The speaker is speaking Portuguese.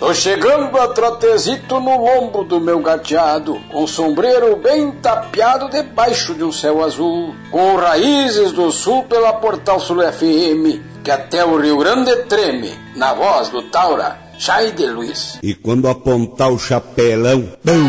Tô chegando a trotezito no lombo do meu gateado, com sombreiro bem tapeado debaixo de um céu azul, com raízes do sul pela Portal Sul FM, que até o Rio Grande treme, na voz do Taura, Chay de Luiz. E quando apontar o chapelão,